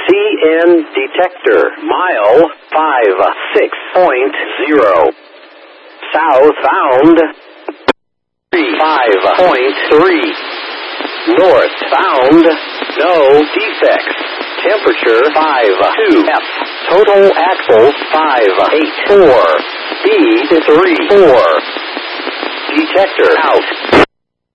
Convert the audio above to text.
CN detector, mile 56.0. South found 5.3. North found no defects. Temperature 52 F. Total axles 584. Speed 34. Detector out.